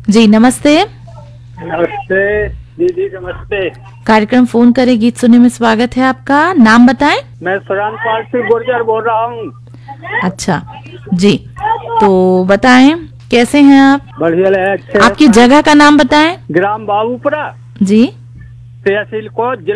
जी नमस्ते। नमस्ते दीदी, नमस्ते। कार्यक्रम फोन करे गीत सुनने में स्वागत है आपका। नाम बताएं। मैं सुरान पाल से गुर्जर बोल रहा हूँ। अच्छा जी, तो बताएं कैसे हैं आप? बढ़िया है, अच्छे आपकी हैं। जगह का नाम बताएं। ग्राम बाबूपुरा, जी। तहसील कोट, जिला